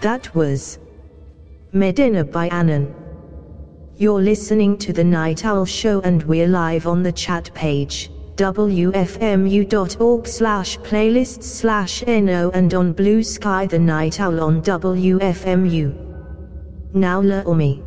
That was Medina by Anan. You're listening to The Night Owl Show and we're live on the chat page, wfmu.org/playlists/no, and on Blue Sky The Night Owl on WFMU. Now Laomi.